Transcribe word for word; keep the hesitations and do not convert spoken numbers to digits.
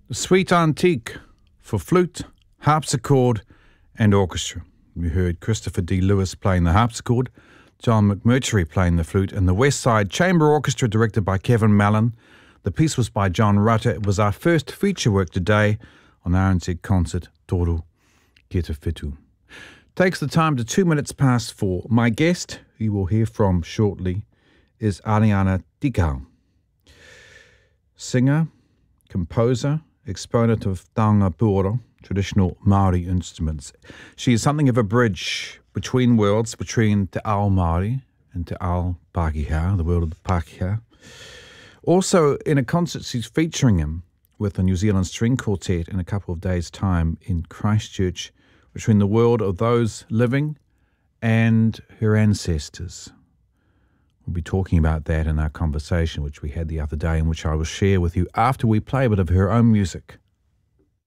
The Suite Antique for flute, harpsichord and orchestra. We heard Christopher D. Lewis playing the harpsichord, John McMurtry playing the flute, and the West Side Chamber Orchestra directed by Kevin Mallon. The piece was by John Rutter. It was our first feature work today on R N Z Concert Toru Kia te Whitu. Takes the time to two minutes past four. My guest, who you will hear from shortly, is Ariana Tikau. Singer, composer, exponent of taonga puoro, traditional Māori instruments. She is something of a bridge between worlds, between Te Ao Māori and Te Ao Pākehā, the world of the Pākehā. Also, in a concert, she's featuring him with the New Zealand String Quartet in a couple of days' time in Christchurch, between the world of those living and her ancestors. We'll be talking about that in our conversation, which we had the other day, and which I will share with you after we play a bit of her own music.